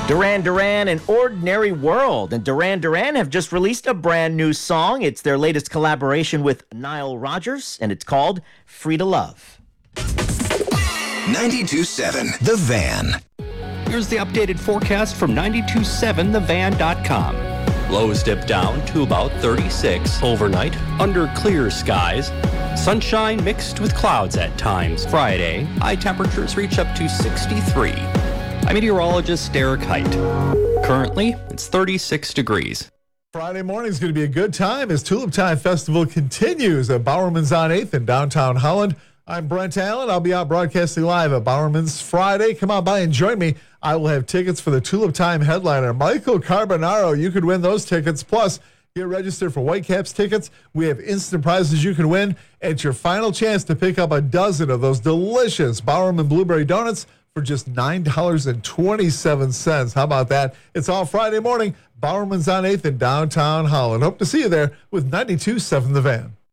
Duran Duran and Ordinary World. And Duran Duran have just released a brand new song. It's their latest collaboration with Nile Rodgers, and it's called Free to Love. 92.7 The Van. Here's the updated forecast from 927thevan.com. Lows dip down to about 36 overnight under clear skies. Sunshine mixed with clouds at times. Friday, high temperatures reach up to 63. I'm meteorologist Derek Height. Currently, it's 36 degrees. Friday morning is going to be a good time as Tulip Time Festival continues at Bowerman's on 8th in downtown Holland. I'm Brent Allen. I'll be out broadcasting live at Bowerman's Friday. Come on by and join me. I will have tickets for the Tulip Time headliner, Michael Carbonaro. You could win those tickets. Plus, get registered for Whitecaps tickets. We have instant prizes you can win. It's your final chance to pick up a dozen of those delicious Bowerman Blueberry Donuts for just $9.27. How about that? It's all Friday morning. Bowerman's on 8th in downtown Holland. Hope to see you there with 92.7 The Van.